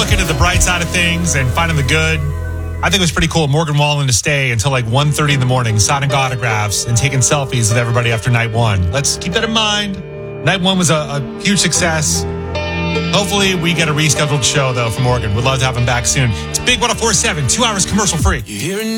looking at the bright side of things and finding the good, I think it was pretty cool. Morgan Wallen to stay until like 1:30 in the morning, signing autographs and taking selfies with everybody after night one. Let's keep that in mind. Night one was a huge success. Hopefully we get a rescheduled show, though, for Morgan. We'd love to have him back soon. It's Big 104.7, 2 hours commercial free.